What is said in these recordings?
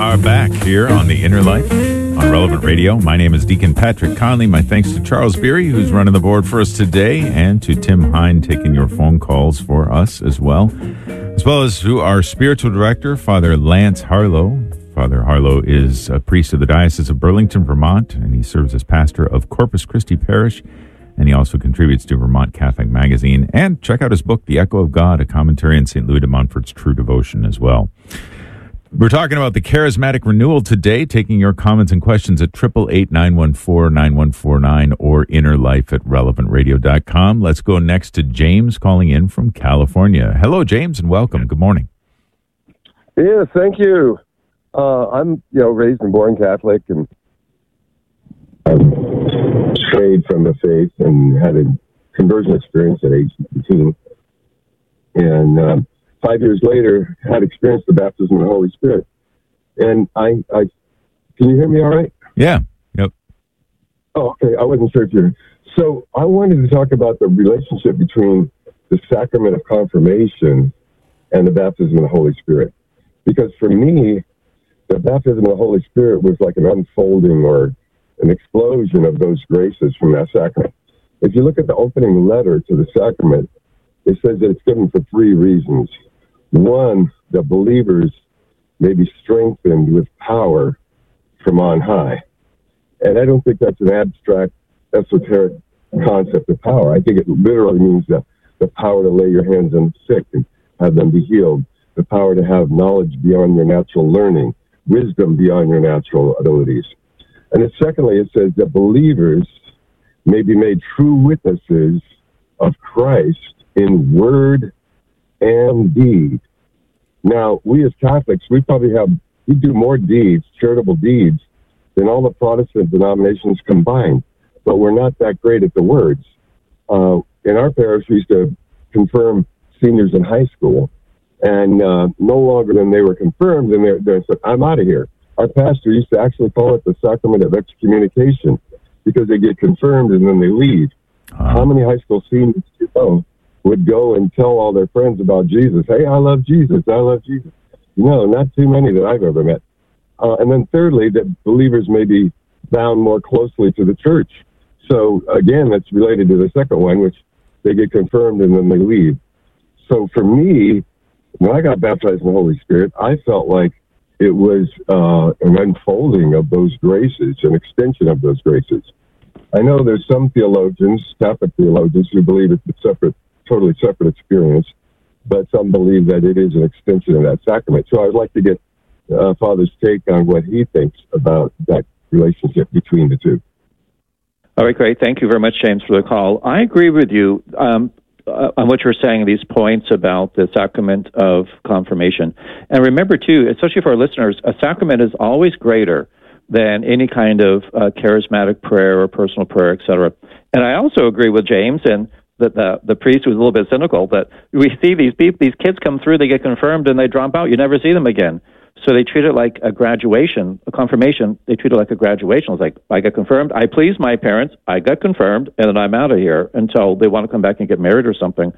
are back here on The Inner Life on Relevant Radio. My name is Deacon Patrick Conley. My thanks to Charles Beery, who's running the board for us today, and to Tim Hine, taking your phone calls for us as well as to our spiritual director, Father Lance Harlow. Father Harlow is a priest of the Diocese of Burlington, Vermont, and he serves as pastor of Corpus Christi Parish, and he also contributes to Vermont Catholic Magazine. And check out his book, The Echo of God, a commentary on St. Louis de Montfort's True Devotion as well. We're talking about the Charismatic Renewal today, taking your comments and questions at 888-914-9149 or innerlife@relevantradio.com. Let's go next to James calling in from California. Hello, James, and welcome. Good morning. Yeah, thank you. I'm, raised and born Catholic and strayed from the faith and had a conversion experience at age 19. And 5 years later, had experienced the baptism of the Holy Spirit. And I can you hear me all right? Yeah. Yep. Oh, okay. I wasn't sure if you're... So I wanted to talk about the relationship between the sacrament of confirmation and the baptism of the Holy Spirit. Because for me, the baptism of the Holy Spirit was like an unfolding or an explosion of those graces from that sacrament. If you look at the opening letter to the sacrament, it says that it's given for three reasons. One, that believers may be strengthened with power from on high. And I don't think that's an abstract, esoteric concept of power. I think it literally means the power to lay your hands on the sick and have them be healed, the power to have knowledge beyond your natural learning, wisdom beyond your natural abilities. And then secondly, it says that believers may be made true witnesses of Christ in word and deed. Now, we as Catholics, we do more deeds, charitable deeds, than all the Protestant denominations combined. But we're not that great at the words. In our parish, we used to confirm seniors in high school, and no longer than they were confirmed, and they said, I'm out of here. Our pastor used to actually call it the sacrament of excommunication, because they get confirmed and then they leave. How many high school seniors would go and tell all their friends about Jesus? Hey, I love Jesus. I love Jesus. No, not too many that I've ever met. And then thirdly, that believers may be bound more closely to the church. So again, that's related to the second one, which they get confirmed and then they leave. So for me, when I got baptized in the Holy Spirit, I felt like it was an unfolding of those graces, an extension of those graces. I know there's some theologians, Catholic theologians, who believe it's a totally separate experience, but some believe that it is an extension of that sacrament. So I'd like to get Father's take on what he thinks about that relationship between the two. All right, great. Thank you very much, James, for the call. I agree with you on what you're saying, these points about the sacrament of confirmation. And remember, too, especially for our listeners, a sacrament is always greater than any kind of charismatic prayer or personal prayer, etc. And I also agree with James and that the priest was a little bit cynical, that we see these kids come through, they get confirmed, and they drop out. You never see them again. So they treat it like a graduation, a confirmation. They treat it like a graduation. It's like, I got confirmed, I pleased my parents, I got confirmed, and then I'm out of here until they want to come back and get married or something.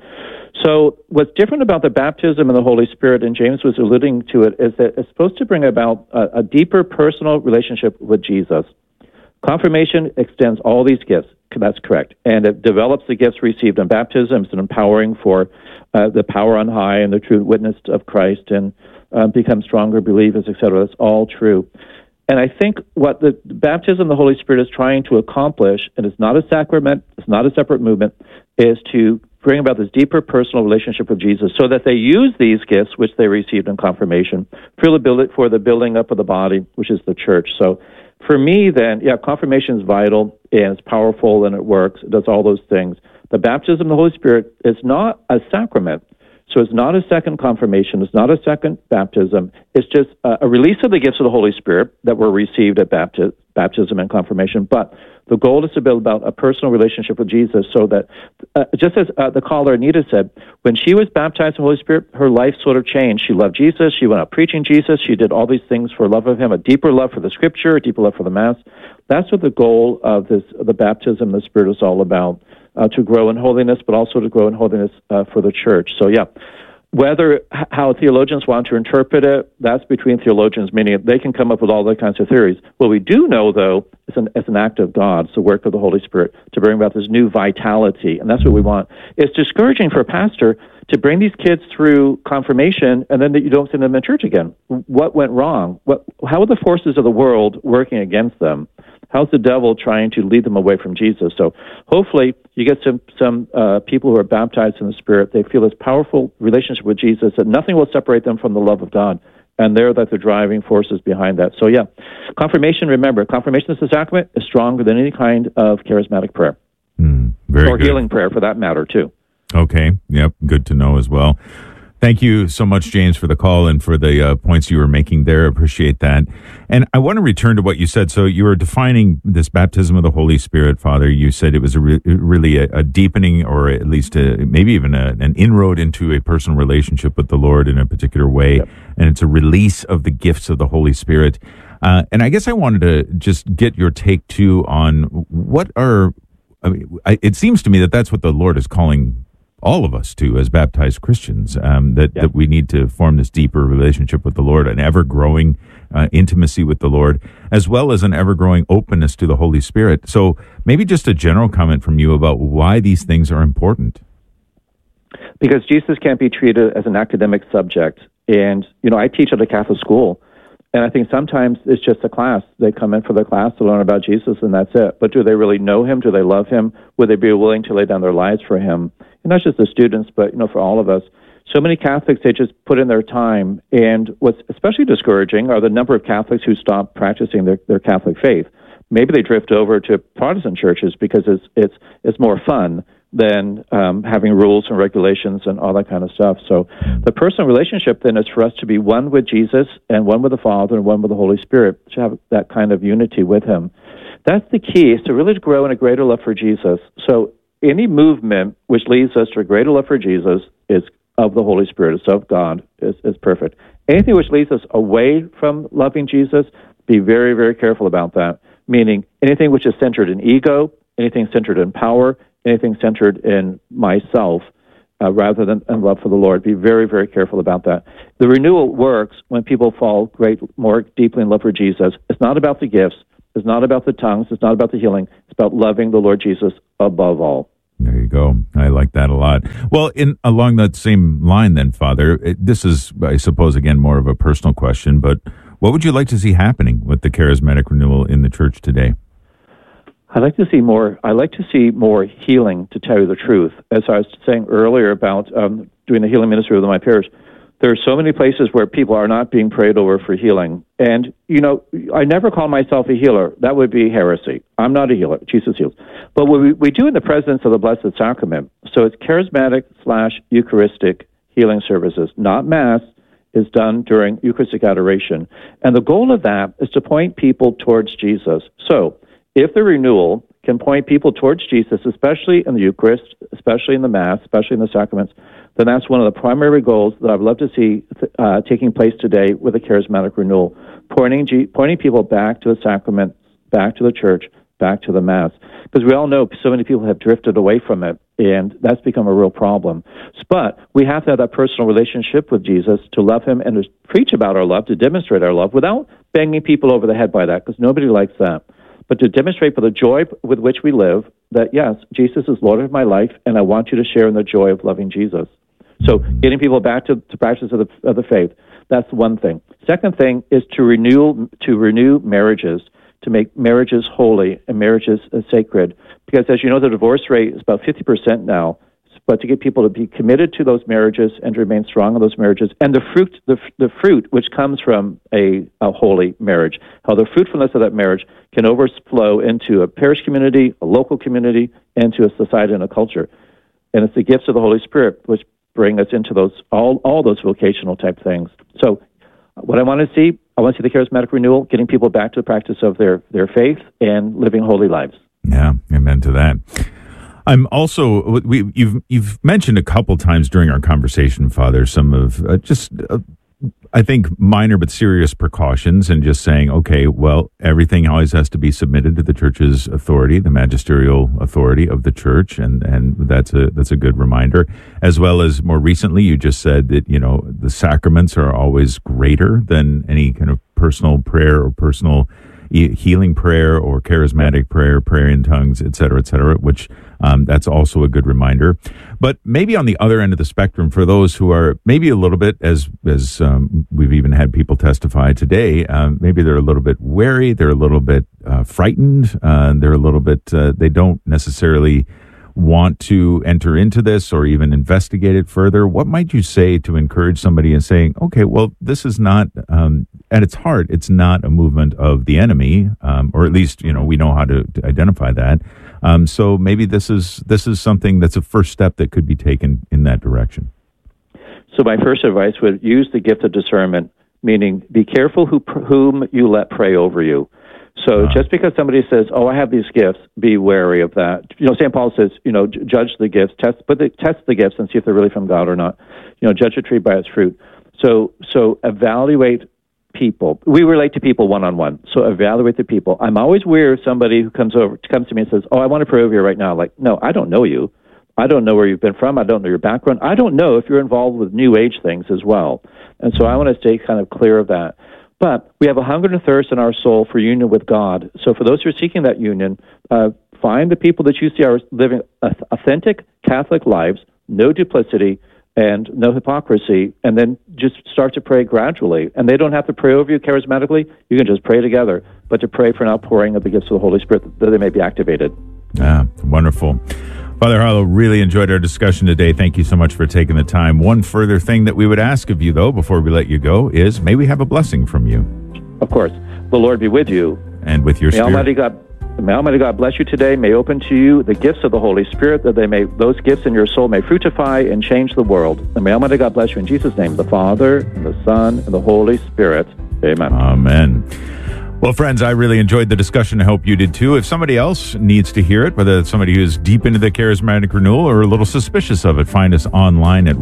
So what's different about the baptism of the Holy Spirit, and James was alluding to it, is that it's supposed to bring about a deeper personal relationship with Jesus. Confirmation extends all these gifts. That's correct. And it develops the gifts received in baptism. It's an empowering for the power on high and the true witness of Christ and become stronger believers, etc. That's all true. And I think what the baptism of the Holy Spirit is trying to accomplish, and it's not a sacrament, it's not a separate movement, is to bring about this deeper personal relationship with Jesus so that they use these gifts, which they received in confirmation, for the building up of the body, which is the church. So for me, then, confirmation is vital, and it's powerful, and it works. It does all those things. The baptism of the Holy Spirit is not a sacrament, so it's not a second confirmation. It's not a second baptism. It's just a release of the gifts of the Holy Spirit that were received at baptism and confirmation. But the goal is to build about a personal relationship with Jesus so that, just as the caller Anita said, when she was baptized in the Holy Spirit, her life sort of changed. She loved Jesus. She went out preaching Jesus. She did all these things for love of him, a deeper love for the Scripture, a deeper love for the Mass. That's what the goal of the baptism of the Spirit is all about, to grow in holiness, but also to grow in holiness for the church. So, How theologians want to interpret it, that's between theologians, meaning they can come up with all those kinds of theories. What we do know, though, is it's an act of God, it's the work of the Holy Spirit to bring about this new vitality, and that's what we want. It's discouraging for a pastor to bring these kids through confirmation and then that you don't send them in church again. What went wrong? How are the forces of the world working against them? How's the devil trying to lead them away from Jesus? So hopefully you get some people who are baptized in the Spirit. They feel this powerful relationship with Jesus that nothing will separate them from the love of God. And they're like the driving forces behind that. So yeah, confirmation, remember, confirmation as a sacrament is stronger than any kind of charismatic prayer. Or healing prayer for that matter, too. Okay. Yep. Good to know as well. Thank you so much, James, for the call and for the points you were making there. Appreciate that. And I want to return to what you said. So you were defining this baptism of the Holy Spirit, Father. You said it was really a deepening, or at least maybe even an inroad into a personal relationship with the Lord in a particular way. Yep. And it's a release of the gifts of the Holy Spirit. And I guess I wanted to just get your take, too, on what are... it seems to me that that's what the Lord is calling all of us to as baptized Christians, that we need to form this deeper relationship with the Lord, an ever-growing intimacy with the Lord, as well as an ever-growing openness to the Holy Spirit. So maybe just a general comment from you about why these things are important. Because Jesus can't be treated as an academic subject. And, I teach at a Catholic school, and I think sometimes it's just a class. They come in for the class to learn about Jesus, and that's it. But do they really know him? Do they love him? Would they be willing to lay down their lives for him? And not just the students, but, for all of us. So many Catholics, they just put in their time. And what's especially discouraging are the number of Catholics who stop practicing their Catholic faith. Maybe they drift over to Protestant churches because it's more fun than having rules and regulations and all that kind of stuff. So the personal relationship then is for us to be one with Jesus and one with the Father and one with the Holy Spirit, to have that kind of unity with him. That's the key, is to really grow in a greater love for Jesus. So any movement which leads us to a greater love for Jesus is of the Holy Spirit, it's of God, is perfect. Anything which leads us away from loving Jesus, be very, very careful about that. Meaning anything which is centered in ego, anything centered in power, anything centered in myself, rather than in love for the Lord. Be very, very careful about that. The renewal works when people fall more deeply in love for Jesus. It's not about the gifts. It's not about the tongues. It's not about the healing. It's about loving the Lord Jesus above all. There you go. I like that a lot. Well, along that same line then, Father, this is, I suppose, again, more of a personal question, but what would you like to see happening with the charismatic renewal in the church today? I'd like to see more healing, to tell you the truth. As I was saying earlier about doing the healing ministry within my parish, there are so many places where people are not being prayed over for healing. And, I never call myself a healer. That would be heresy. I'm not a healer. Jesus heals. But what we do in the presence of the Blessed Sacrament, so it's charismatic/Eucharistic healing services, not Mass, is done during Eucharistic adoration. And the goal of that is to point people towards Jesus. So if the renewal can point people towards Jesus, especially in the Eucharist, especially in the Mass, especially in the sacraments, then that's one of the primary goals that I'd love to see taking place today with the charismatic renewal, pointing people back to the sacrament, back to the church, back to the Mass. Because we all know so many people have drifted away from it, and that's become a real problem. But we have to have that personal relationship with Jesus to love him and to preach about our love, to demonstrate our love, without banging people over the head by that, because nobody likes that. But to demonstrate for the joy with which we live that, yes, Jesus is Lord of my life, and I want you to share in the joy of loving Jesus. So getting people back to practice of the faith, that's one thing. Second thing is to renew marriages, to make marriages holy and marriages sacred. Because as you know, the divorce rate is about 50% now. But to get people to be committed to those marriages and to remain strong in those marriages, and the fruit which comes from a holy marriage, how the fruitfulness of that marriage can overflow into a parish community, a local community, and to a society and a culture. And it's the gifts of the Holy Spirit which bring us into those all those vocational type things. So what I want to see the charismatic renewal, getting people back to the practice of their faith and living holy lives. Yeah, amen to that. I'm also, you've mentioned a couple times during our conversation, Father, some of I think, minor but serious precautions, and just saying, okay, well, everything always has to be submitted to the church's authority, the magisterial authority of the church, and that's a good reminder. As well as more recently, you just said that, the sacraments are always greater than any kind of personal prayer or personal healing prayer or charismatic prayer in tongues, et cetera, which that's also a good reminder. But maybe on the other end of the spectrum, for those who are maybe a little bit, as we've even had people testify today, maybe they're a little bit wary, they're a little bit frightened, they're a little bit, they don't necessarily want to enter into this or even investigate it further. What might you say to encourage somebody in saying, okay, well, this is not, at its heart, it's not a movement of the enemy, or at least, we know how to identify that. So maybe this is something that's a first step that could be taken in that direction. So my first advice would use the gift of discernment, meaning be careful whom you let pray over you. So just because somebody says, "Oh, I have these gifts," be wary of that. St. Paul says, judge the gifts, test the gifts and see if they're really from God or not. Judge a tree by its fruit. So evaluate people. We relate to people one-on-one. So evaluate the people. I'm always wary of somebody who comes to me and says, "Oh, I want to pray over you right now." Like, no, I don't know you. I don't know where you've been from. I don't know your background. I don't know if you're involved with New Age things as well. And so I want to stay kind of clear of that. But we have a hunger and a thirst in our soul for union with God. So for those who are seeking that union, find the people that you see are living authentic Catholic lives, no duplicity and no hypocrisy, and then just start to pray gradually. And they don't have to pray over you charismatically. You can just pray together, but to pray for an outpouring of the gifts of the Holy Spirit that they may be activated. Wonderful. Father Harlow, really enjoyed our discussion today. Thank you so much for taking the time. One further thing that we would ask of you, though, before we let you go, is may we have a blessing from you. Of course. The Lord be with you. And with your spirit. May Almighty God bless you today. May open to you the gifts of the Holy Spirit, that those gifts in your soul may fructify and change the world. And may Almighty God bless you in Jesus' name, the Father, and the Son, and the Holy Spirit. Amen. Amen. Well, friends, I really enjoyed the discussion. I hope you did too. If somebody else needs to hear it, whether it's somebody who's deep into the charismatic renewal or a little suspicious of it, find us online at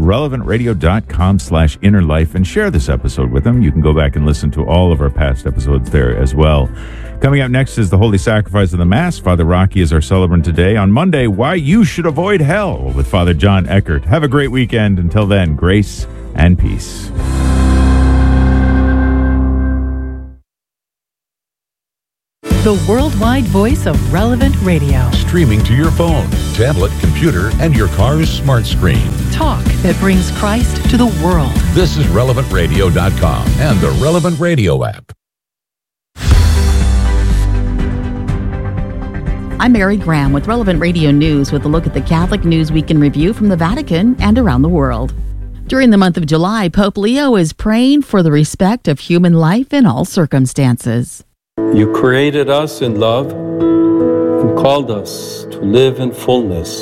relevantradio.com/innerlife and share this episode with them. You can go back and listen to all of our past episodes there as well. Coming up next is the Holy Sacrifice of the Mass. Father Rocky is our celebrant today. On Monday, Why You Should Avoid Hell with Father John Eckert. Have a great weekend. Until then, grace and peace. The worldwide voice of Relevant Radio. Streaming to your phone, tablet, computer, and your car's smart screen. Talk that brings Christ to the world. This is RelevantRadio.com and the Relevant Radio app. I'm Mary Graham with Relevant Radio News with a look at the Catholic News Week in Review from the Vatican and around the world. During the month of July, Pope Leo is praying for the respect of human life in all circumstances. You created us in love and called us to live in fullness.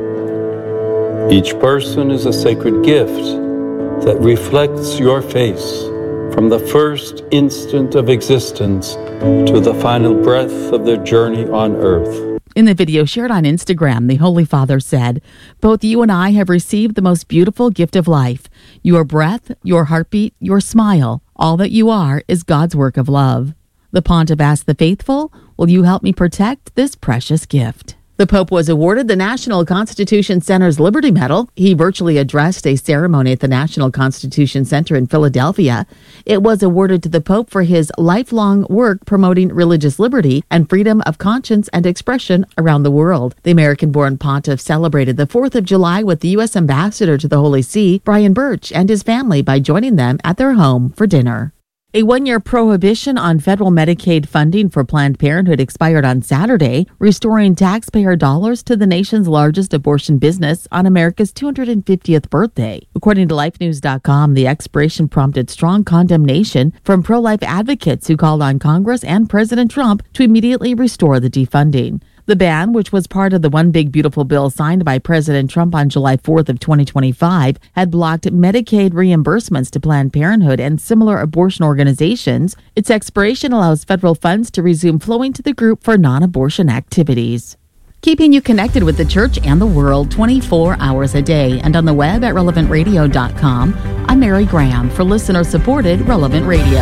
Each person is a sacred gift that reflects your face from the first instant of existence to the final breath of their journey on earth. In the video shared on Instagram, the Holy Father said, "Both you and I have received the most beautiful gift of life. Your breath, your heartbeat, your smile, all that you are is God's work of love." The Pontiff asked the faithful, "Will you help me protect this precious gift?" The Pope was awarded the National Constitution Center's Liberty Medal. He virtually addressed a ceremony at the National Constitution Center in Philadelphia. It was awarded to the Pope for his lifelong work promoting religious liberty and freedom of conscience and expression around the world. The American-born Pontiff celebrated the 4th of July with the U.S. Ambassador to the Holy See, Brian Birch, and his family by joining them at their home for dinner. A one-year prohibition on federal Medicaid funding for Planned Parenthood expired on Saturday, restoring taxpayer dollars to the nation's largest abortion business on America's 250th birthday. According to LifeNews.com, the expiration prompted strong condemnation from pro-life advocates who called on Congress and President Trump to immediately restore the defunding. The ban, which was part of the One Big Beautiful Bill signed by President Trump on July 4th of 2025, had blocked Medicaid reimbursements to Planned Parenthood and similar abortion organizations. Its expiration allows federal funds to resume flowing to the group for non-abortion activities. keeping you connected with the church and the world 24 hours a day, and on the web at relevantradio.com. I'm Mary Graham for listener-supported Relevant Radio.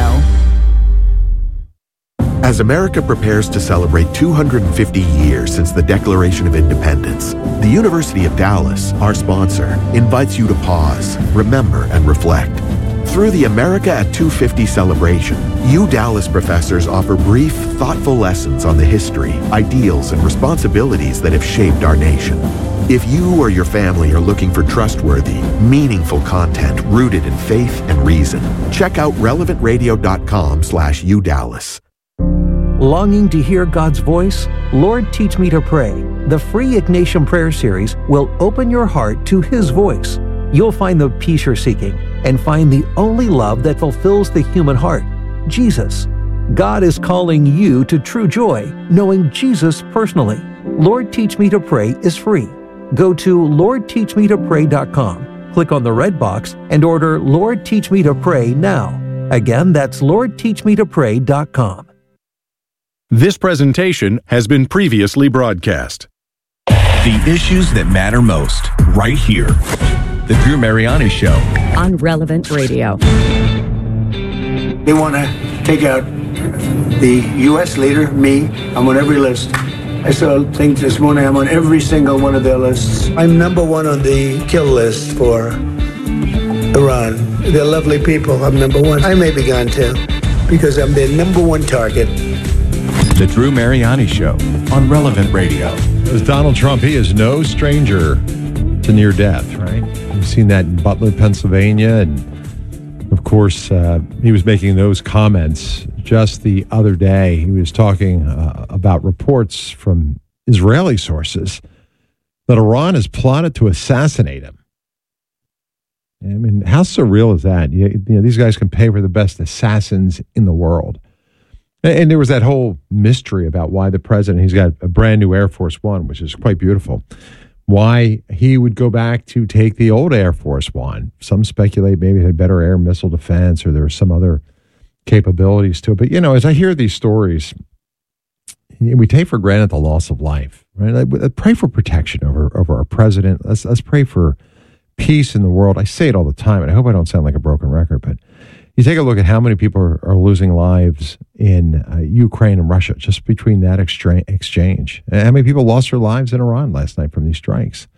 As America prepares to celebrate 250 years since the Declaration of Independence, the University of Dallas, our sponsor, invites you to pause, remember, and reflect. Through the America at 250 celebration, Dallas professors offer brief, thoughtful lessons on the history, ideals, and responsibilities that have shaped our nation. If you or your family are looking for trustworthy, meaningful content rooted in faith and reason, check out relevantradio.com/UDallas. Longing to hear God's voice? Lord, Teach Me to Pray. The free Ignatian Prayer Series will open your heart to His voice. You'll find the peace you're seeking and find the only love that fulfills the human heart, Jesus. God is calling you to true joy, knowing Jesus personally. Lord, Teach Me to Pray is free. Go to LordTeachMeToPray.com, click on the red box, and order Lord, Teach Me to Pray now. Again, that's LordTeachMeToPray.com. This presentation has been previously broadcast. The issues that matter most, right here. The Drew Mariani Show on Relevant Radio. They want to take out the U.S. leader, me. I'm on every list. I saw a thing this morning. I'm on every single one of their lists. I'm number one on the kill list for Iran. They're lovely people. I'm number one. I may be gone too, because I'm their number one target. The Drew Mariani Show on Relevant Radio. As Donald Trump, he is no stranger to near death, right? We've seen that in Butler, Pennsylvania, and of course, he was making those comments just the other day. He was talking about reports from Israeli sources that Iran has plotted to assassinate him. I mean, how surreal is that? You know, these guys can pay for the best assassins in the world. And there was that whole mystery about why the president, he's got a brand new Air Force One, which is quite beautiful, why he would go back to take the old Air Force One. Some speculate maybe it had better air missile defense or there were some other capabilities to it. But, you know, as I hear these stories, we take for granted the loss of life, right? Pray for protection over our president. Let's pray for peace in the world. I say it all the time, and I hope I don't sound like a broken record, but you take a look at how many people are losing lives in Ukraine and Russia just between that exchange. And how many people lost their lives in Iran last night from these strikes.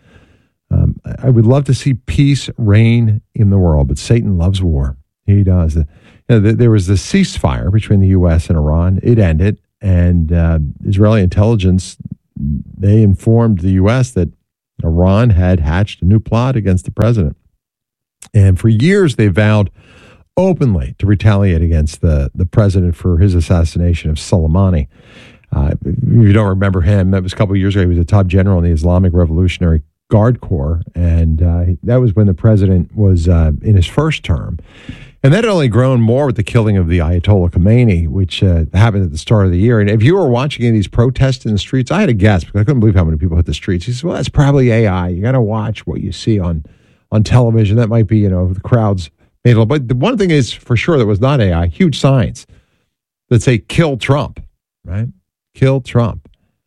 I would love to see peace reign in the world, but Satan loves war. He does. There was the ceasefire between the U.S. and Iran. It ended, and Israeli intelligence, they informed the U.S. that Iran had hatched a new plot against the president. And for years, they vowed openly to retaliate against the president for his assassination of Soleimani. If you don't remember him, that was a couple of years ago. He was a top general in the Islamic Revolutionary Guard Corps, and that was when the president was in his first term. And that had only grown more with the killing of the Ayatollah Khomeini, which happened at the start of the year. And if you were watching any of these protests in the streets, I had a guess because I couldn't believe how many people hit the streets. He said, well, that's probably AI. You got to watch what you see on television. That might be, the crowds made a little. But the one thing is for sure that was not AI, huge signs that say kill Trump, right? Kill Trump.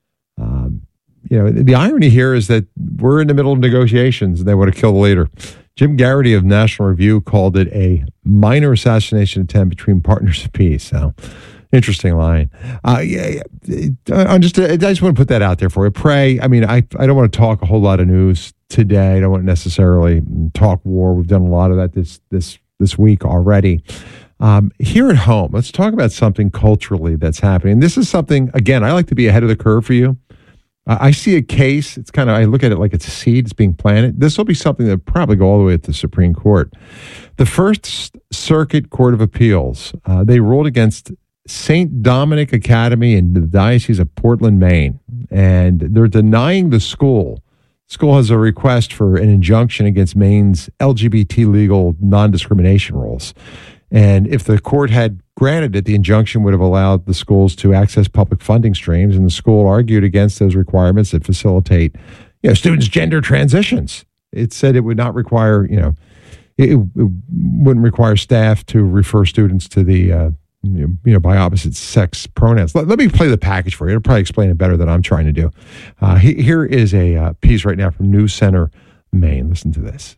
The irony here is that we're in the middle of negotiations and they want to kill the leader. Jim Garrity of National Review called it a minor assassination attempt between partners of peace. So, interesting line. I just want to put that out there for you. Pray. I mean, I don't want to talk a whole lot of news today. I don't want to necessarily talk war. We've done a lot of that this week already. Here at home, let's talk about something culturally that's happening. This is something, again, I like to be ahead of the curve for you. I see a case. It's I look at it like it's a seed. It's being planted. This will be something that will probably go all the way to the Supreme Court. The First Circuit Court of Appeals, they ruled against St. Dominic Academy in the Diocese of Portland, Maine, and they're denying the school. The school has a request for an injunction against Maine's LGBT legal non-discrimination rules. And if the court had granted it, the injunction would have allowed the schools to access public funding streams, and the school argued against those requirements that facilitate, students' gender transitions. It said it would not require, it wouldn't require staff to refer students to the by opposite sex pronouns. Let me play the package for you. It'll probably explain it better than I'm trying to do. Here is a piece right now from News Center, Maine. Listen to this.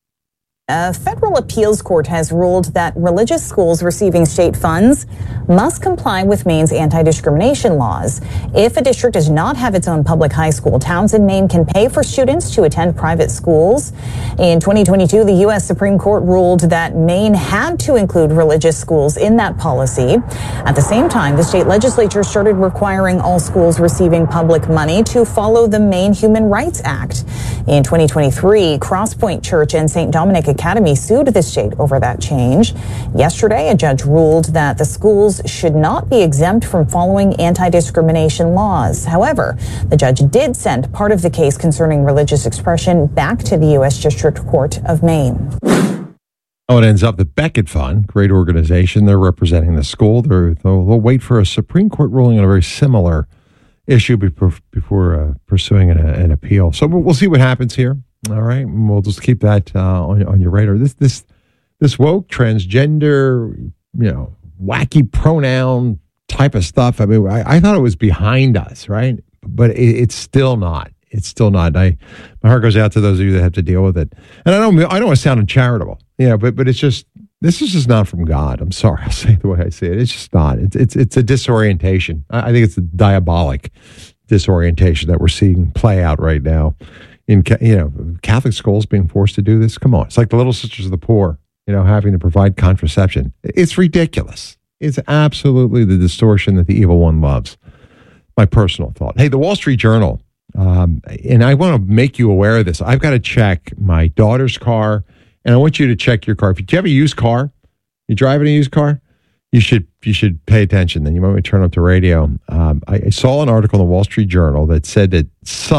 A federal appeals court has ruled that religious schools receiving state funds must comply with Maine's anti-discrimination laws. If a district does not have its own public high school, towns in Maine can pay for students to attend private schools. In 2022, the U.S. Supreme Court ruled that Maine had to include religious schools in that policy. At the same time, the state legislature started requiring all schools receiving public money to follow the Maine Human Rights Act. In 2023, Crosspoint Church and St. Dominic Academy sued the state over that change. Yesterday, a judge ruled that the schools should not be exempt from following anti-discrimination laws. However, the judge did send part of the case concerning religious expression back to the U.S. District Court of Maine. Oh, it ends up the Beckett Fund, great organization. They're representing the school. They'll wait for a Supreme Court ruling on a very similar issue before pursuing an appeal. So we'll see what happens here. All right, and we'll just keep that on your radar. This woke transgender, wacky pronoun type of stuff. I mean, I thought it was behind us, right? But it's still not. It's still not. My heart goes out to those of you that have to deal with it. And I don't want to sound uncharitable, but it's just, this is just not from God. I'm sorry, I'll say it the way I say it. It's just not. It's a disorientation. I think it's a diabolic disorientation that we're seeing play out right now in Catholic schools being forced to do this. Come on, it's like the Little Sisters of the Poor, having to provide contraception. It's ridiculous. It's absolutely the distortion that the evil one loves. My personal thought. Hey, the Wall Street Journal, and I want to make you aware of this. I've got to check my daughter's car, and I want you to check your car. If you have a used car, you driving a used car, you should pay attention. Then you might turn up the radio. I saw an article in the Wall Street Journal that said that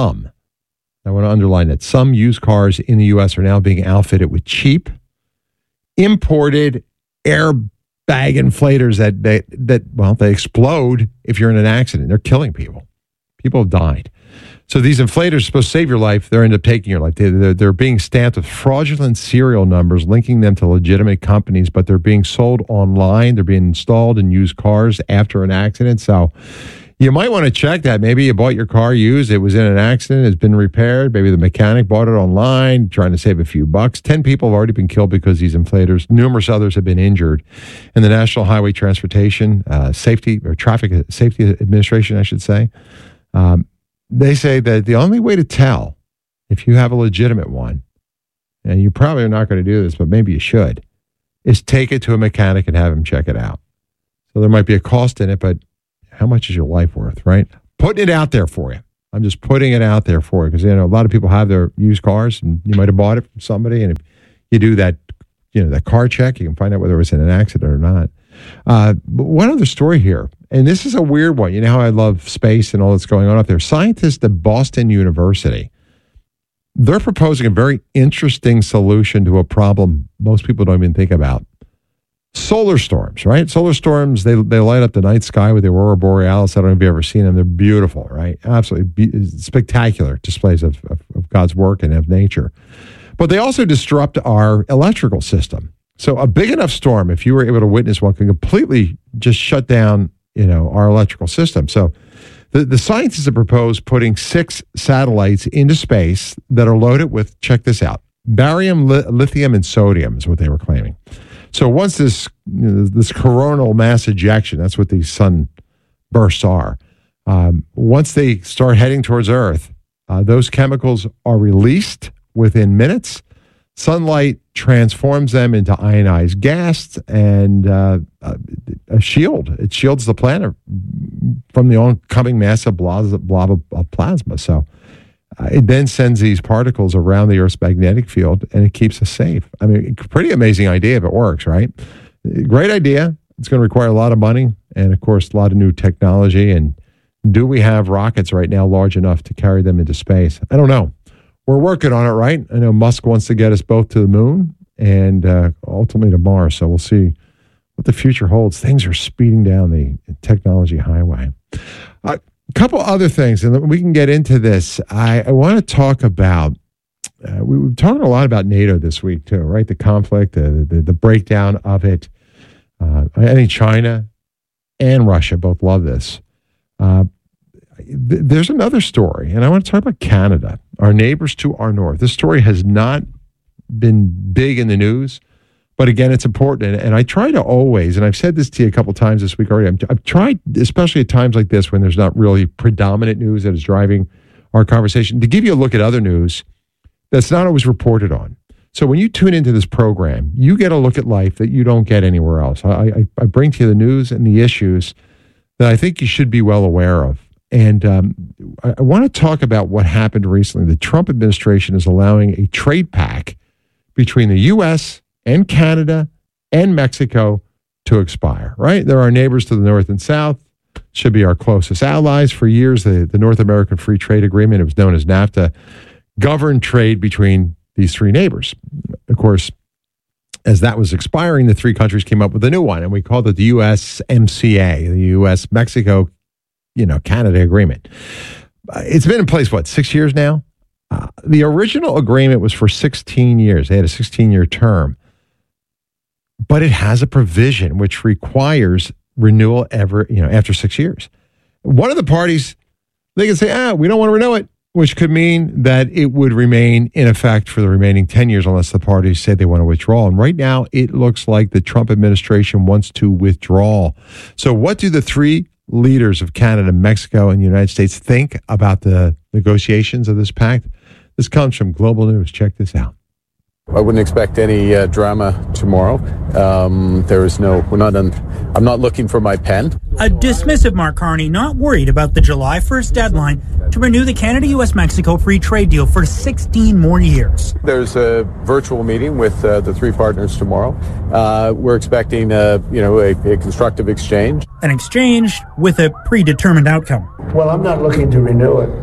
I want to underline that some used cars in the U.S. are now being outfitted with cheap, imported airbag inflators that they explode if you're in an accident. They're killing people. People have died. So these inflators are supposed to save your life. They end up taking your life. They're being stamped with fraudulent serial numbers, linking them to legitimate companies, but they're being sold online. They're being installed in used cars after an accident. So you might want to check that. Maybe you bought your car used. It was in an accident. It's been repaired. Maybe the mechanic bought it online, trying to save a few bucks. 10 people have already been killed because of these inflators. Numerous others have been injured. And the National Highway Transportation Traffic Safety Administration, I should say, they say that the only way to tell if you have a legitimate one, and you probably are not going to do this, but maybe you should, is take it to a mechanic and have him check it out. So there might be a cost in it, but how much is your life worth, right? Putting it out there for you. I'm just putting it out there for you because, a lot of people have their used cars and you might have bought it from somebody. And if you do that, that car check, you can find out whether it was in an accident or not. But one other story here, and this is a weird one. You know how I love space and all that's going on up there. Scientists at Boston University, they're proposing a very interesting solution to a problem most people don't even think about. Solar storms, right? Solar storms, they light up the night sky with the aurora borealis. I don't know if you've ever seen them. They're beautiful, right? Absolutely spectacular displays of God's work and of nature. But they also disrupt our electrical system. So a big enough storm, if you were able to witness one, can completely just shut down, our electrical system. So the scientists have proposed putting 6 satellites into space that are loaded with, check this out, barium, lithium, and sodium is what they were claiming. So once this coronal mass ejection, that's what these sunbursts are, once they start heading towards Earth, those chemicals are released within minutes. Sunlight transforms them into ionized gas and a shield. It shields the planet from the oncoming massive blob of plasma. So it then sends these particles around the Earth's magnetic field, and it keeps us safe. I mean, pretty amazing idea if it works, right? Great idea. It's going to require a lot of money and, of course, a lot of new technology. And do we have rockets right now large enough to carry them into space? I don't know. We're working on it, right? I know Musk wants to get us both to the moon and ultimately to Mars. So we'll see what the future holds. Things are speeding down the technology highway. A couple other things, and we can get into this. I want to talk about, we've talked a lot about NATO this week too, right? The conflict, the breakdown of it. I think China and Russia both love this. There's another story, and I want to talk about Canada, our neighbors to our north. This story has not been big in the news, but again, it's important. And I try to always, and I've said this to you a couple times this week already, I've tried, especially at times like this when there's not really predominant news that is driving our conversation, to give you a look at other news that's not always reported on. So when you tune into this program, you get a look at life that you don't get anywhere else. I bring to you the news and the issues that I think you should be well aware of. And I want to talk about what happened recently. The Trump administration is allowing a trade pact between the U.S. and Canada and Mexico to expire, right? They're our neighbors to the north and south, should be our closest allies. For years, the North American Free Trade Agreement, it was known as NAFTA, governed trade between these three neighbors. Of course, as that was expiring, the three countries came up with a new one, and we called it the USMCA, the U.S.-Mexico, Canada agreement. It's been in place, 6 years now? The original agreement was for 16 years. They had a 16-year term. But it has a provision which requires renewal after 6 years. One of the parties, they can say, we don't want to renew it, which could mean that it would remain in effect for the remaining 10 years unless the parties say they want to withdraw. And right now, it looks like the Trump administration wants to withdraw. So what do the three leaders of Canada, Mexico, and the United States think about the negotiations of this pact? This comes from Global News. Check this out. I wouldn't expect any drama tomorrow. I'm not looking for my pen. A dismissive Mark Carney, not worried about the July 1st deadline to renew the Canada-U.S.-Mexico free trade deal for 16 more years. There's a virtual meeting with the three partners tomorrow. We're expecting a constructive exchange. An exchange with a predetermined outcome. Well, I'm not looking to renew it.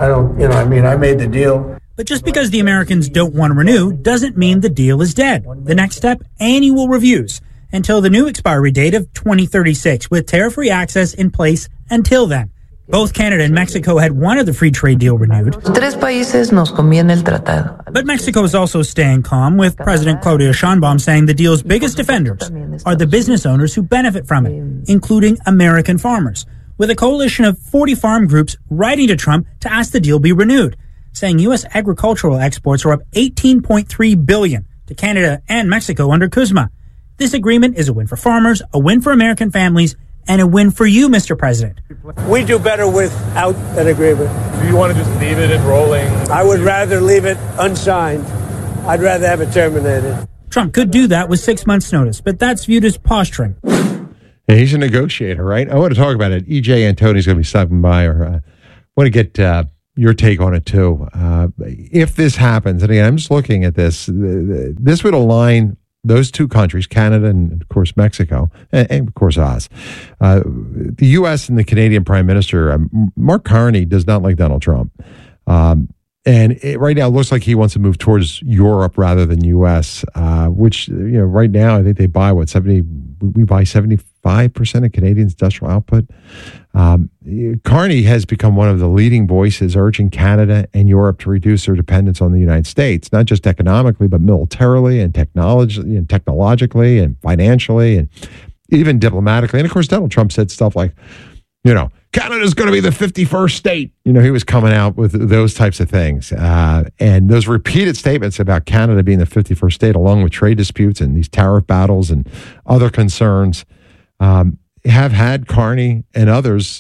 I made the deal. But just because the Americans don't want to renew doesn't mean the deal is dead. The next step, annual reviews until the new expiry date of 2036, with tariff-free access in place until then. Both Canada and Mexico had wanted the free trade deal renewed. Tres países nos conviene el tratado. But Mexico is also staying calm, with President Claudia Sheinbaum saying the deal's biggest defenders are the business owners who benefit from it, including American farmers, with a coalition of 40 farm groups writing to Trump to ask the deal be renewed, saying U.S. agricultural exports are up $18.3 billion to Canada and Mexico under CUSMA. This agreement is a win for farmers, a win for American families, and a win for you, Mr. President. We do better without an agreement. Do you want to just leave it enrolling? I would rather leave it unsigned. I'd rather have it terminated. Trump could do that with 6 months' notice, but that's viewed as posturing. Yeah, he's a negotiator, right? I want to talk about it. E.J. Antoni's going to be stopping by, or I want to get your take on it too. If this happens, and again, I'm just looking at this, this would align those two countries, Canada and, of course, Mexico, and of course, us. The U.S. and the Canadian Prime Minister, Mark Carney, does not like Donald Trump. And right now, it looks like he wants to move towards Europe rather than U.S., which, right now, I think they buy, we buy 75% of Canadians' industrial output. Carney has become one of the leading voices urging Canada and Europe to reduce their dependence on the United States, not just economically, but militarily and technologically and financially and even diplomatically. And of course, Donald Trump said stuff like, Canada's going to be the 51st state. He was coming out with those types of things. And those repeated statements about Canada being the 51st state, along with trade disputes and these tariff battles and other concerns, have had Carney and others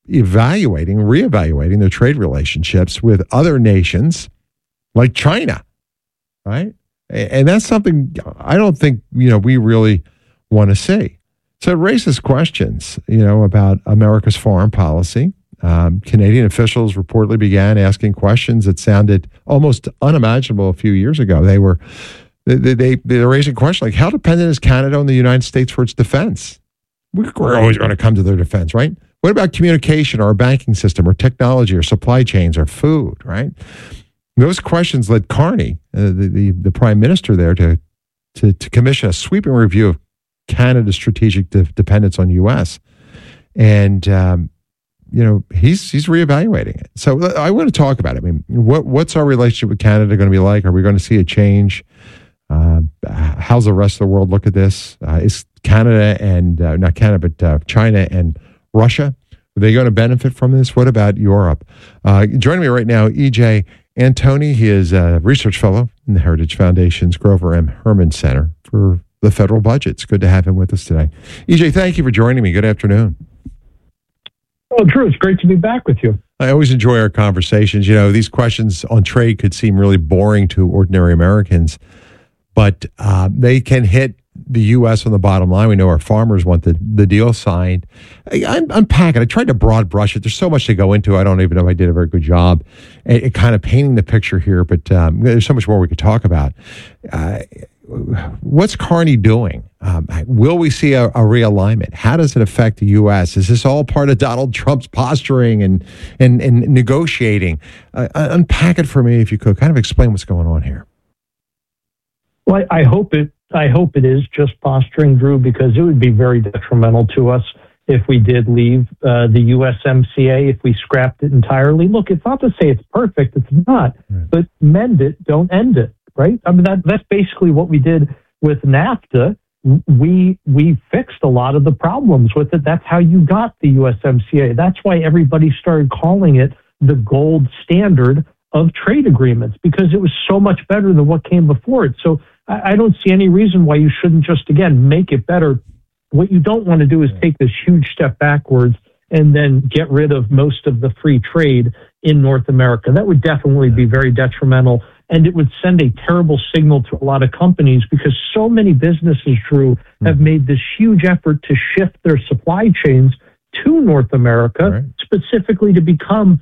reevaluating their trade relationships with other nations like China, right? And that's something I don't think, we really want to see. So it raises questions, about America's foreign policy. Canadian officials reportedly began asking questions that sounded almost unimaginable a few years ago. They're raising questions like, how dependent is Canada on the United States for its defense? We're always going to come to their defense, right? What about communication or our banking system or technology or supply chains or food, right? Those questions led Carney, the prime minister there, to commission a sweeping review of Canada's strategic dependence on U.S. And, he's reevaluating it. So I want to talk about it. I mean, what's our relationship with Canada going to be like? Are we going to see a change? How's the rest of the world look at this? Is Canada and, not Canada, but China and Russia, are they going to benefit from this? What about Europe? Joining me right now, E.J. Antoni. He is a research fellow in the Heritage Foundation's Grover M. Herman Center for the Federal Budget. It's good to have him with us today. E.J., thank you for joining me. Good afternoon. Oh, Drew, it's great to be back with you. I always enjoy our conversations. You know, these questions on trade could seem really boring to ordinary Americans, but they can hit the U.S. on the bottom line. We know our farmers want the deal signed. Unpack it. I tried to broad brush it. There's so much to go into. I don't even know if I did a very good job at kind of painting the picture here, but there's so much more we could talk about. What's Carney doing? Will we see a realignment? How does it affect the U.S.? Is this all part of Donald Trump's posturing and negotiating? Unpack it for me, if you could. Kind of explain what's going on here. Well, I hope it is just posturing, Drew, because it would be very detrimental to us if we did leave the USMCA, if we scrapped it entirely. Look, it's not to say it's perfect. It's not. Right. But mend it, don't end it, right? I mean, that's basically what we did with NAFTA. We fixed a lot of the problems with it. That's how you got the USMCA. That's why everybody started calling it the gold standard of trade agreements, because it was so much better than what came before it. So I don't see any reason why you shouldn't just, again, make it better. What you don't want to do is take this huge step backwards and then get rid of most of the free trade in North America. That would definitely be very detrimental, and it would send a terrible signal to a lot of companies, because so many businesses, Drew, have made this huge effort to shift their supply chains to North America, specifically to become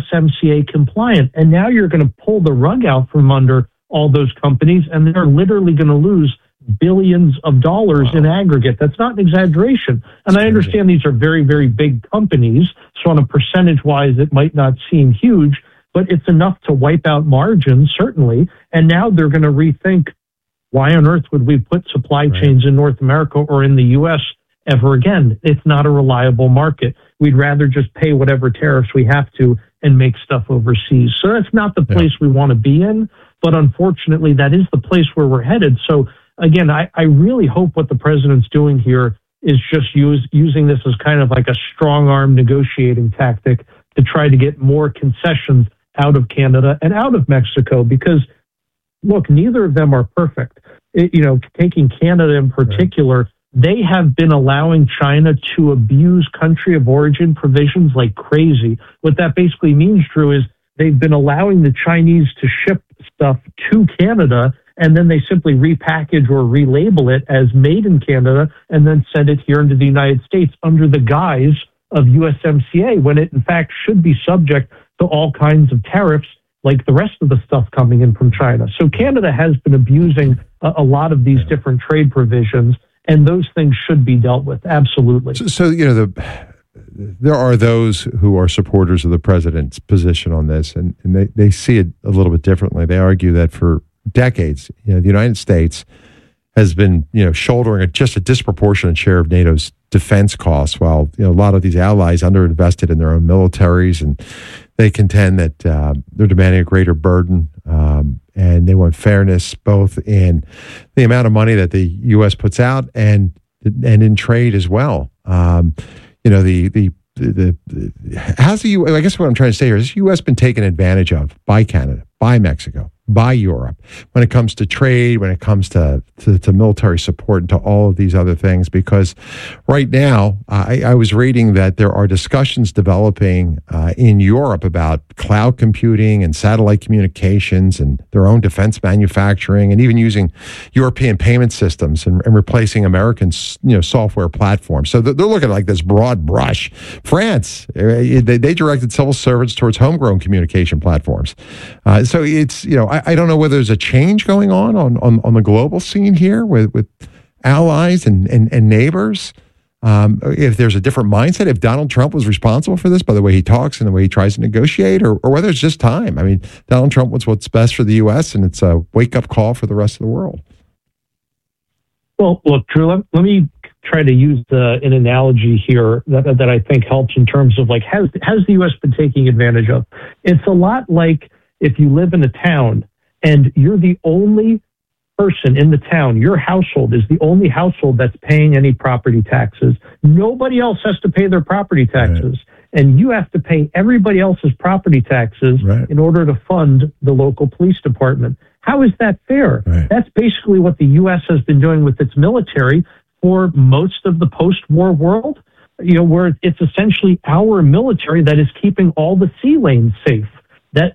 USMCA compliant. And now you're going to pull the rug out from under all those companies, and they're literally going to lose billions of dollars in aggregate. That's not an exaggeration. And I understand these are very, very big companies, so on a percentage-wise, it might not seem huge, but it's enough to wipe out margins, certainly. And now they're going to rethink, why on earth would we put supply chains in North America or in the U.S. ever again? It's not a reliable market. We'd rather just pay whatever tariffs we have to and make stuff overseas. So that's not the place we want to be in. But unfortunately, that is the place where we're headed. So again, I really hope what the president's doing here is just using this as kind of like a strong arm negotiating tactic to try to get more concessions out of Canada and out of Mexico. Because, look, neither of them are perfect. Taking Canada in particular, they have been allowing China to abuse country of origin provisions like crazy. What that basically means, Drew, is they've been allowing the Chinese to ship stuff to Canada, and then they simply repackage or relabel it as made in Canada and then send it here into the United States under the guise of USMCA, when it in fact should be subject to all kinds of tariffs like the rest of the stuff coming in from China. So Canada has been abusing a lot of these different trade provisions, and those things should be dealt with. Absolutely. So there are those who are supporters of the president's position on this, and they see it a little bit differently. They argue that for decades, the United States has been, shouldering just a disproportionate share of NATO's defense costs, while a lot of these allies underinvested in their own militaries, and they contend that they're demanding a greater burden, and they want fairness both in the amount of money that the U.S. puts out and in trade as well. How's the U.S., I guess what I'm trying to say here is the U.S. been taken advantage of by Canada, by Mexico, by Europe, when it comes to trade, when it comes to military support, and to all of these other things. Because right now, I was reading that there are discussions developing in Europe about cloud computing and satellite communications and their own defense manufacturing, and even using European payment systems and replacing American software platforms. So they're looking at like this broad brush. France, they directed civil servants towards homegrown communication platforms. So it's, I don't know whether there's a change going on the global scene here with allies and neighbors. If there's a different mindset, if Donald Trump was responsible for this by the way he talks and the way he tries to negotiate, or whether it's just time. I mean, Donald Trump wants what's best for the U.S., and it's a wake-up call for the rest of the world. Well, look, Drew, let me try to use an analogy here that I think helps in terms of, like, has the U.S. been taking advantage of? It's a lot like if you live in a town and you're the only person in the town, your household, is the only household that's paying any property taxes. Nobody else has to pay their property taxes. And you have to pay everybody else's property taxes in order to fund the local police department. How is that fair? That's basically what the U.S. has been doing with its military for most of the post-war world, where it's essentially our military that is keeping all the sea lanes safe. That,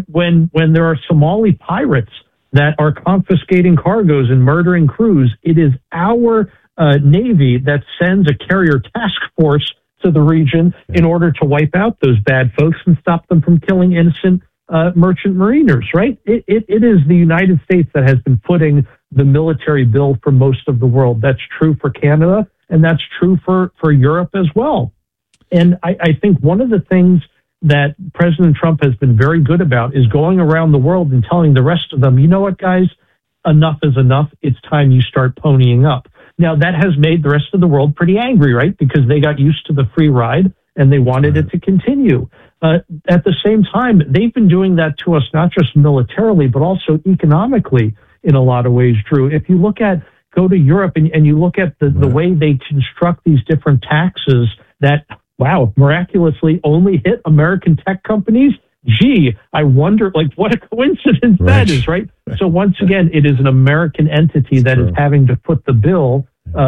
when there are Somali pirates that are confiscating cargoes and murdering crews, it is our Navy that sends a carrier task force to the region in order to wipe out those bad folks and stop them from killing innocent merchant mariners, right? It is the United States that has been footing the military bill for most of the world. That's true for Canada, and that's true for Europe as well. And I think one of the things that President Trump has been very good about is going around the world and telling the rest of them, you know what, guys, enough is enough. It's time you start ponying up. Now, that has made the rest of the world pretty angry, right? Because they got used to the free ride and they wanted it to continue. At the same time, they've been doing that to us, not just militarily, but also economically in a lot of ways, Drew. If you go to Europe and you look at the way they construct these different taxes that, wow, miraculously only hit American tech companies. Gee, I wonder, what a coincidence that is, right? So once again, it is an American entity that is having to foot the bill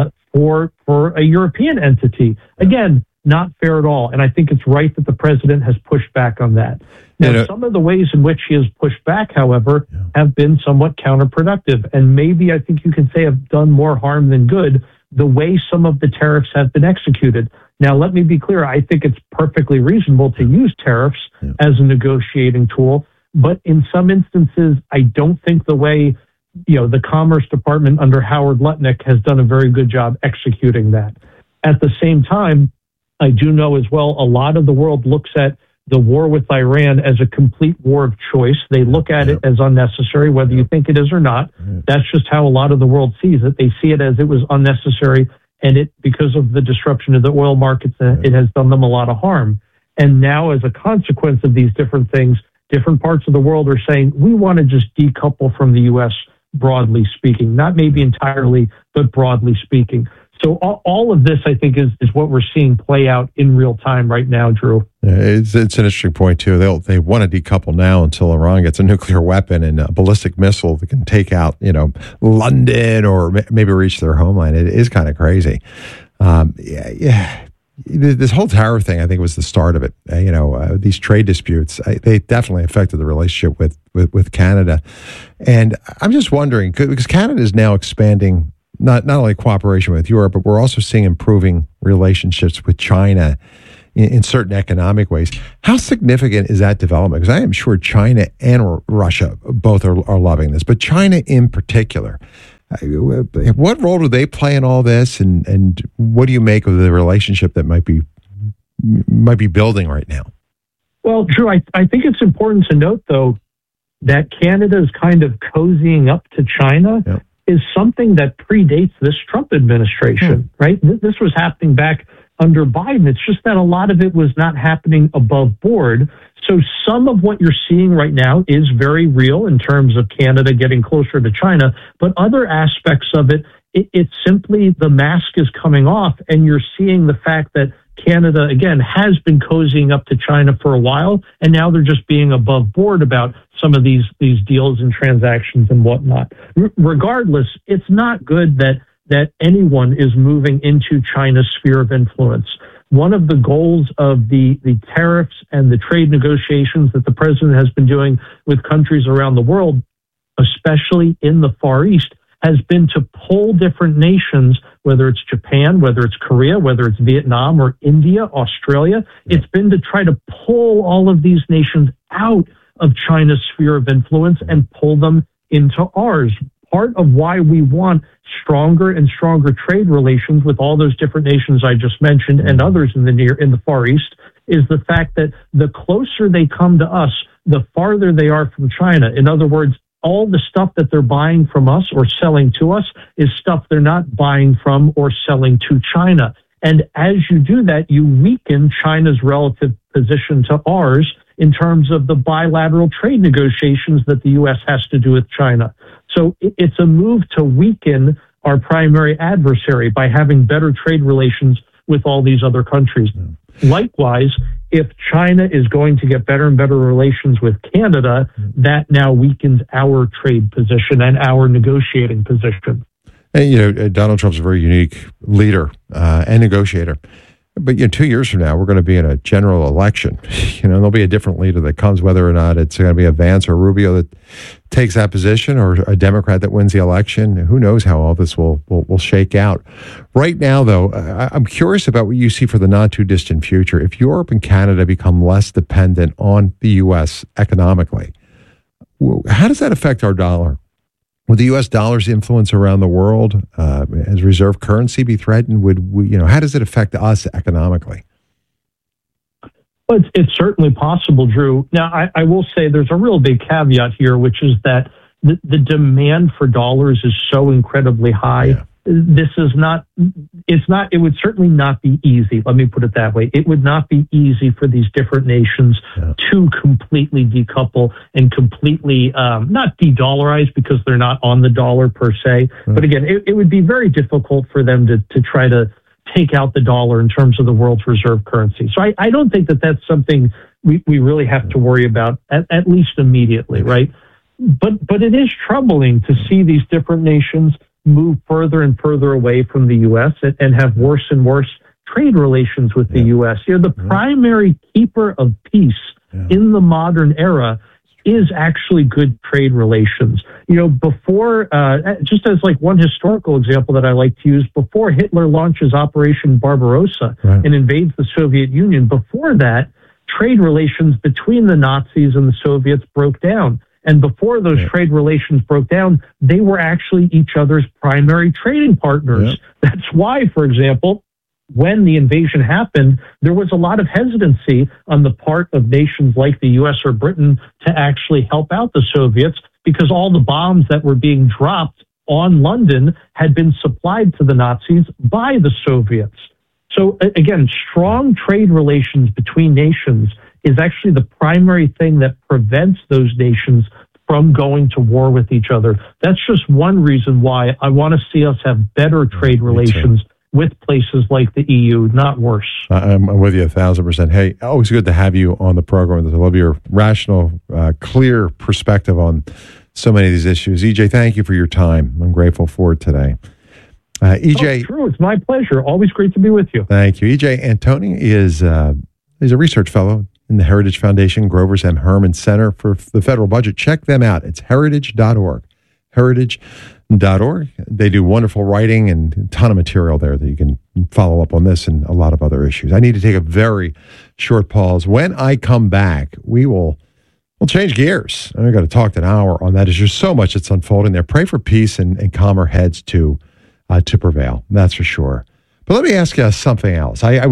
for a European entity. Again, not fair at all. And I think it's right that the president has pushed back on that. Now, some of the ways in which he has pushed back, however, have been somewhat counterproductive. And maybe I think you could say have done more harm than good the way some of the tariffs have been executed. Now, let me be clear. I think it's perfectly reasonable to use tariffs as a negotiating tool. But in some instances, I don't think the way, the Commerce Department under Howard Lutnick has done a very good job executing that. At the same time, I do know as well, a lot of the world looks at the war with Iran as a complete war of choice. They look at it as unnecessary, whether you think it is or not. That's just how a lot of the world sees it. They see it as it was unnecessary, and because of the disruption of the oil markets, it has done them a lot of harm. And now, as a consequence of these different things, different parts of the world are saying, we want to just decouple from the U.S., broadly speaking, not maybe entirely, but broadly speaking. So all of this, I think, is what we're seeing play out in real time right now, Drew. It's an interesting point, too. They want to decouple now until Iran gets a nuclear weapon and a ballistic missile that can take out, London or maybe reach their homeland. It is kind of crazy. This whole tariff thing, I think, was the start of it. These trade disputes, they definitely affected the relationship with Canada. And I'm just wondering, because Canada is now expanding not only cooperation with Europe, but we're also seeing improving relationships with China in certain economic ways. How significant is that development? Because I am sure China and Russia both are loving this, but China in particular. What role do they play in all this, and what do you make of the relationship that might be building right now? Well, Drew, I think it's important to note, though, that Canada's kind of cozying up to China is something that predates this Trump administration, right? This was happening back under Biden. It's just that a lot of it was not happening above board. So some of what you're seeing right now is very real in terms of Canada getting closer to China, but other aspects of it's simply the mask is coming off, and you're seeing the fact that Canada, again, has been cozying up to China for a while, and now they're just being above board about some of these deals and transactions and whatnot. Regardless, it's not good that anyone is moving into China's sphere of influence. One of the goals of the tariffs and the trade negotiations that the president has been doing with countries around the world, especially in the Far East, has been to pull different nations, whether it's Japan, whether it's Korea, whether it's Vietnam or India, Australia. It's been to try to pull all of these nations out of China's sphere of influence and pull them into ours. Part of why we want stronger and stronger trade relations with all those different nations I just mentioned and others in the Far East is the fact that the closer they come to us, the farther they are from China. In other words, all the stuff that they're buying from us or selling to us is stuff they're not buying from or selling to China. And as you do that, you weaken China's relative position to ours, in terms of the bilateral trade negotiations that the U.S. has to do with China. So it's a move to weaken our primary adversary by having better trade relations with all these other countries. Likewise, if China is going to get better and better relations with Canada, that now weakens our trade position and our negotiating position. And, Donald Trump's a very unique leader and negotiator. But 2 years from now, we're going to be in a general election. There'll be a different leader that comes, whether or not it's going to be a Vance or Rubio that takes that position, or a Democrat that wins the election. Who knows how all this will shake out. Right now, though, I'm curious about what you see for the not too distant future. If Europe and Canada become less dependent on the U.S. economically, how does that affect our dollar? Would the U.S. dollar's influence around the world as reserve currency be threatened? How does it affect us economically? Well, it's certainly possible, Drew. Now, I will say there's a real big caveat here, which is that the demand for dollars is so incredibly high. Yeah. It would certainly not be easy. Let me put it that way. It would not be easy for these different nations to completely decouple and completely not de-dollarize, because they're not on the dollar per se. But again, it would be very difficult for them to try to take out the dollar in terms of the world's reserve currency. So I don't think that that's something we really have to worry about, at least immediately, right? But it is troubling to see these different nations move further and further away from the U.S. and have worse and worse trade relations with the U.S. The primary keeper of peace in the modern era is actually good trade relations. Before, just as like one historical example that I like to use, before Hitler launches Operation Barbarossa and invades the Soviet Union, before that, trade relations between the Nazis and the Soviets broke down. And before those trade relations broke down, they were actually each other's primary trading partners. That's why, for example, when the invasion happened, there was a lot of hesitancy on the part of nations like the U.S. or Britain to actually help out the Soviets, because all the bombs that were being dropped on London had been supplied to the Nazis by the Soviets. So again, strong trade relations between nations is actually the primary thing that prevents those nations from going to war with each other. That's just one reason why I want to see us have better trade relations with places like the EU, not worse. I'm with you 1,000%. Hey, always good to have you on the program. I love your rational, clear perspective on so many of these issues. EJ, thank you for your time. I'm grateful for it today. EJ, true. It's my pleasure. Always great to be with you. Thank you. EJ Antoni is he's a research fellow in the Heritage Foundation, Grover's M. Herman Center for the Federal Budget. Check them out. It's heritage.org. Heritage.org. They do wonderful writing and a ton of material there that you can follow up on this and a lot of other issues. I need to take a very short pause. When I come back, we'll change gears. I've got to talk an hour on that. There's just so much that's unfolding there. Pray for peace and calmer heads to prevail. That's for sure. But let me ask you something else. I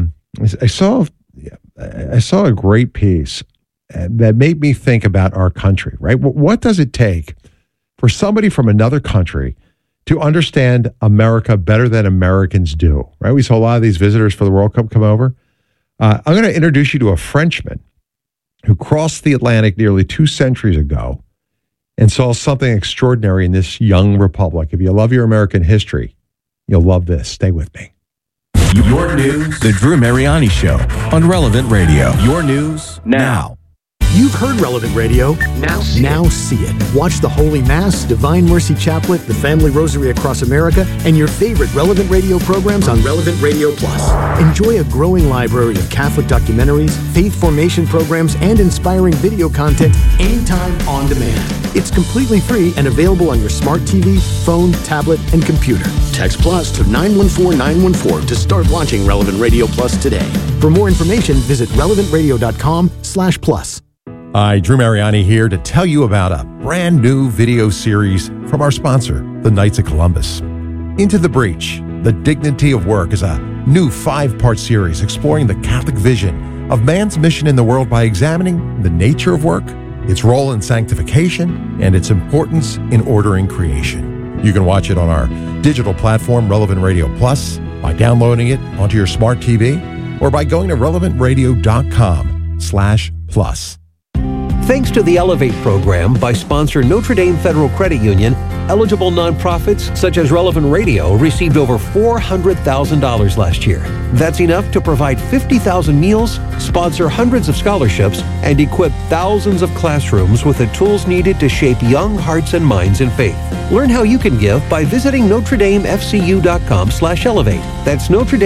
saw a great piece that made me think about our country, right? What does it take for somebody from another country to understand America better than Americans do, right? We saw a lot of these visitors for the World Cup come over. I'm going to introduce you to a Frenchman who crossed the Atlantic nearly 2 centuries ago and saw something extraordinary in this young republic. If you love your American history, you'll love this. Stay with me. Your news, The Drew Mariani Show on Relevant Radio. Your news now. You've heard Relevant Radio. Now see it. Watch the Holy Mass, Divine Mercy Chaplet, the Family Rosary Across America, and your favorite Relevant Radio programs on Relevant Radio Plus. Enjoy a growing library of Catholic documentaries, faith formation programs, and inspiring video content anytime on demand. It's completely free and available on your smart TV, phone, tablet, and computer. Text Plus to 914-914 to start launching Relevant Radio Plus today. For more information, visit relevantradio.com/plus. Hi, Drew Mariani here to tell you about a brand new video series from our sponsor, the Knights of Columbus. Into the Breach, The Dignity of Work is a new 5-part series exploring the Catholic vision of man's mission in the world by examining the nature of work, its role in sanctification, and its importance in ordering creation. You can watch it on our digital platform, Relevant Radio Plus, by downloading it onto your smart TV, or by going to relevantradio.com/plus. Thanks to the Elevate program by sponsor Notre Dame Federal Credit Union, eligible nonprofits such as Relevant Radio received over $400,000 last year. That's enough to provide 50,000 meals, sponsor hundreds of scholarships, and equip thousands of classrooms with the tools needed to shape young hearts and minds in faith. Learn how you can give by visiting NotreDameFCU.com/elevate. That's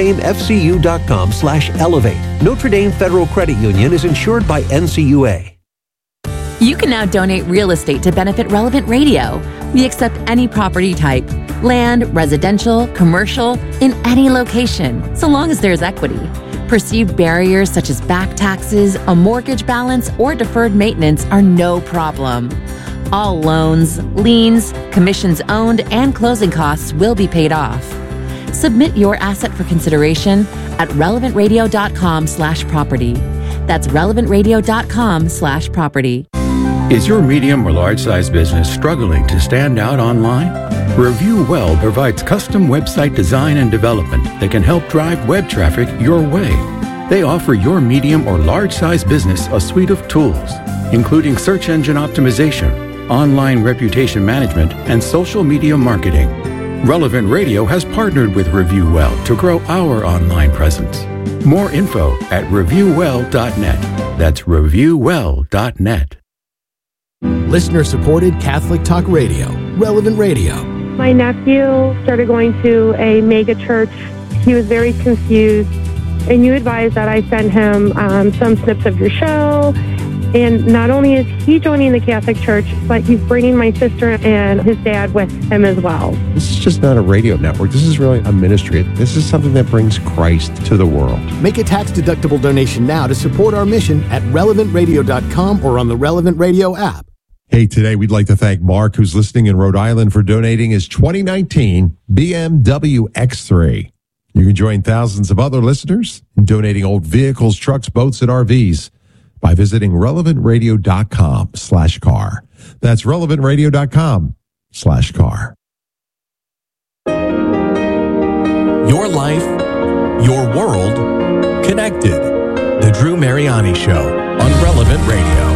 NotreDameFCU.com/elevate. Notre Dame Federal Credit Union is insured by NCUA. You can now donate real estate to benefit Relevant Radio. We accept any property type, land, residential, commercial, in any location, so long as there's equity. Perceived barriers such as back taxes, a mortgage balance, or deferred maintenance are no problem. All loans, liens, commissions owned, and closing costs will be paid off. Submit your asset for consideration at relevantradio.com/property. That's relevantradio.com/property. Is your medium or large size business struggling to stand out online? Review Well provides custom website design and development that can help drive web traffic your way. They offer your medium or large size business a suite of tools, including search engine optimization, online reputation management, and social media marketing. Relevant Radio has partnered with Review Well to grow our online presence. More info at reviewwell.net. That's reviewwell.net. Listener-supported Catholic Talk Radio, Relevant Radio. My nephew started going to a mega church. He was very confused, and you advised that I send him some snips of your show. And not only is he joining the Catholic Church, but he's bringing my sister and his dad with him as well. This is just not a radio network. This is really a ministry. This is something that brings Christ to the world. Make a tax-deductible donation now to support our mission at relevantradio.com or on the Relevant Radio app. Hey, today we'd like to thank Mark, who's listening in Rhode Island, for donating his 2019 BMW X3. You can join thousands of other listeners in donating old vehicles, trucks, boats, and RVs by visiting relevantradio.com/car. That's relevantradio.com/car. Your life, your world, connected. The Drew Mariani Show on Relevant Radio.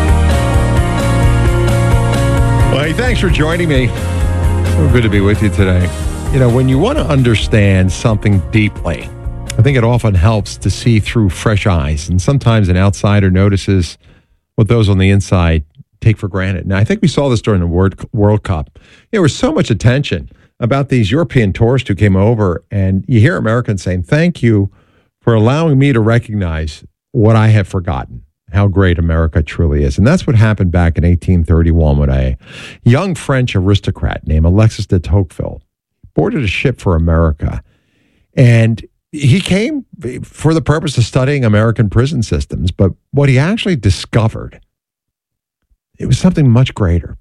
Well, hey, thanks for joining me. So good to be with you today. You know, when you want to understand something deeply, I think it often helps to see through fresh eyes. And sometimes an outsider notices what those on the inside take for granted. Now, I think we saw this during the World Cup. There was so much attention about these European tourists who came over, and you hear Americans saying, thank you for allowing me to recognize what I have forgotten, how great America truly is. And that's what happened back in 1831 when a young French aristocrat named Alexis de Tocqueville boarded a ship for America. And he came for the purpose of studying American prison systems, but what he actually discovered, it was something much greater.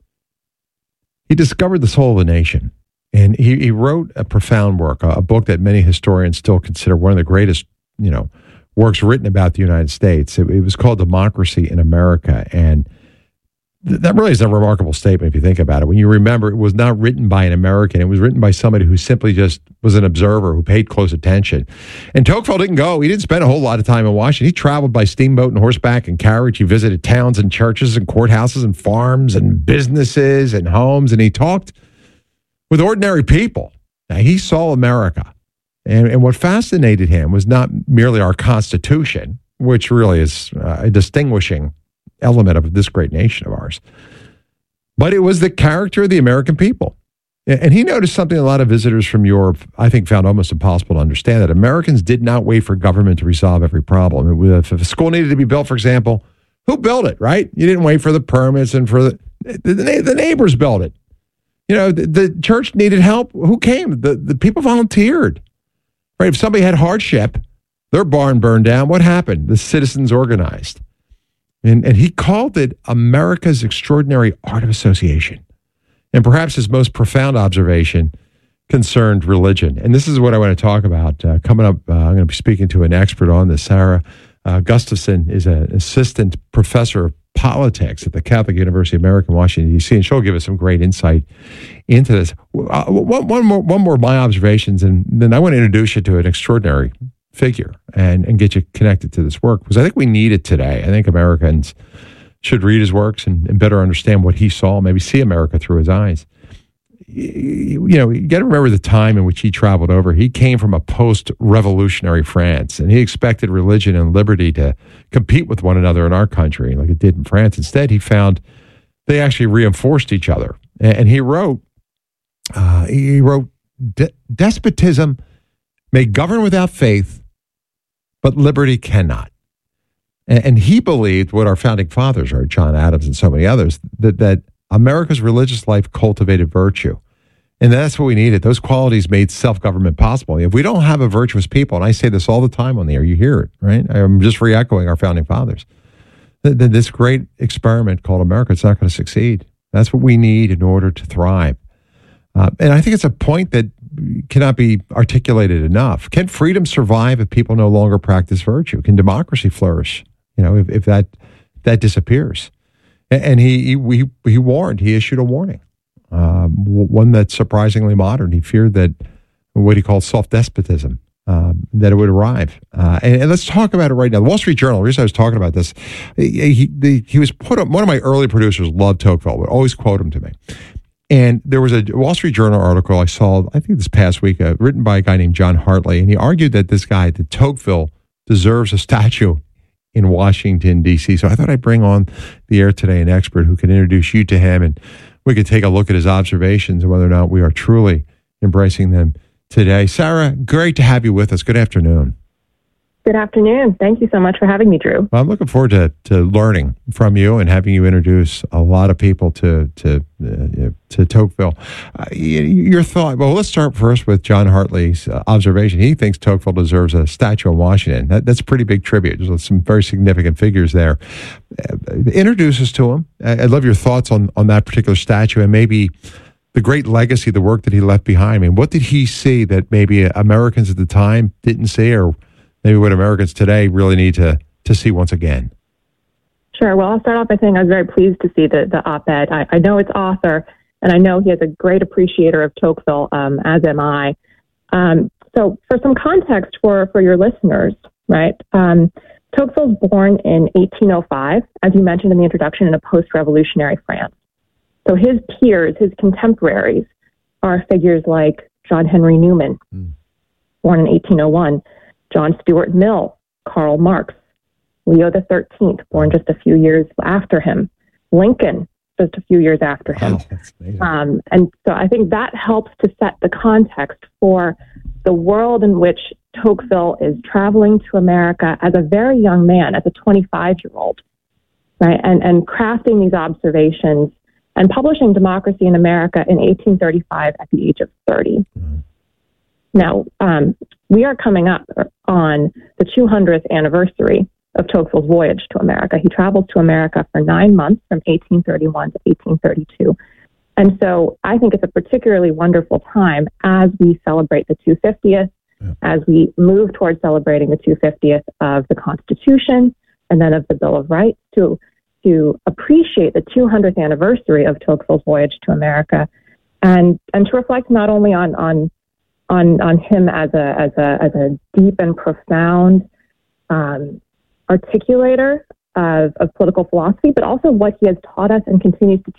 He discovered the soul of the nation, and he wrote a profound work, a book that many historians still consider one of the greatest, works written about the United States. It was called Democracy in America, and that really is a remarkable statement if you think about it. When you remember, it was not written by an American. It was written by somebody who simply just was an observer, who paid close attention. And Tocqueville didn't go. He didn't spend a whole lot of time in Washington. He traveled by steamboat and horseback and carriage. He visited towns and churches and courthouses and farms and businesses and homes, and he talked with ordinary people. Now, he saw America. And what fascinated him was not merely our Constitution, which really is a distinguishing element of this great nation of ours, but it was the character of the American people. And he noticed something a lot of visitors from Europe, I think, found almost impossible to understand, that Americans did not wait for government to resolve every problem. If a school needed to be built, for example, who built it, right? You didn't wait for the permits and for the neighbors built it. The church needed help. Who came? The people volunteered, right? If somebody had hardship, their barn burned down, what happened? The citizens organized. And he called it America's Extraordinary Art of Association. And perhaps his most profound observation concerned religion. And this is what I want to talk about. Coming up, I'm going to be speaking to an expert on this. Sarah Gustafson is an assistant professor of politics at the Catholic University of America in Washington, D.C., and she'll give us some great insight into this. One more of my observations, and then I want to introduce you to an extraordinary figure and get you connected to this work, because I think we need it today. I think Americans should read his works and better understand what he saw, maybe see America through his eyes. You got to remember the time in which he traveled over. He came from a post-revolutionary France, and he expected religion and liberty to compete with one another in our country like it did in France. Instead, he found they actually reinforced each other. And he wrote, despotism may govern without faith, but liberty cannot. And he believed what our founding fathers are, John Adams and so many others, that America's religious life cultivated virtue. And that's what we needed. Those qualities made self-government possible. If we don't have a virtuous people, and I say this all the time on the air, you hear it, right? I'm just re-echoing our founding fathers. This great experiment called America, it's not going to succeed. That's what we need in order to thrive. And I think it's a point that cannot be articulated enough. Can freedom survive if people no longer practice virtue? Can democracy flourish? If that disappears? And he warned. He issued a warning, one that's surprisingly modern. He feared that what he called self-despotism, that it would arrive. And let's talk about it right now. The Wall Street Journal, the reason I was talking about this, he was put up, one of my early producers loved Tocqueville, would always quote him to me. And there was a Wall Street Journal article I saw, I think this past week, written by a guy named John Hartley, and he argued that that Tocqueville deserves a statue in Washington, D.C. So I thought I'd bring on the air today an expert who can introduce you to him, and we could take a look at his observations and whether or not we are truly embracing them today. Sarah, great to have you with us. Good afternoon. Good afternoon. Thank you so much for having me, Drew. Well, I'm looking forward to learning from you and having you introduce a lot of people to Tocqueville. Your thought? Well, let's start first with John Hartley's observation. He thinks Tocqueville deserves a statue in Washington. That's a pretty big tribute. There's some very significant figures there. Introduce us to him. I'd love your thoughts on that particular statue and maybe the great legacy, the work that he left behind. I mean, what did he see that maybe Americans at the time didn't see, or maybe what Americans today really need to see once again? Sure. Well, I'll start off by saying I was very pleased to see the op-ed. I know its author, and I know he is a great appreciator of Tocqueville, as am I. So for some context for your listeners, right, Tocqueville's born in 1805, as you mentioned in the introduction, in a post-revolutionary France. So his peers, his contemporaries, are figures like John Henry Newman, born in 1801, John Stuart Mill, Karl Marx, Leo XIII, born just a few years after him, Lincoln, just a few years after him. And so I think that helps to set the context for the world in which Tocqueville is traveling to America as a very young man, as a 25-year-old, right, and crafting these observations and publishing Democracy in America in 1835 at the age of 30. Now, we are coming up on the 200th anniversary of Tocqueville's voyage to America. He travels to America for 9 months from 1831 to 1832. And so I think it's a particularly wonderful time as we celebrate the 250th, as we move towards celebrating the 250th of the Constitution and then of the Bill of Rights, to appreciate the 200th anniversary of Tocqueville's voyage to America, and to reflect not only on him as a deep and profound articulator of political philosophy, but also what he has taught us and continues to